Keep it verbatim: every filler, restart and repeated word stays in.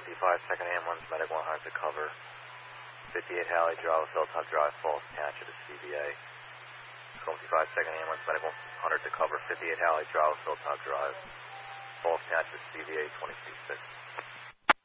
fifty-five, second ambulance, medic one hundred to cover. fifty-eight Halley Drive, Hilltop Drive, false catch at the C V A. fifty-five, second ambulance, medic one hundred to cover. fifty-eight Halley Drive, Hilltop Drive, false catch at C V A twenty-two six.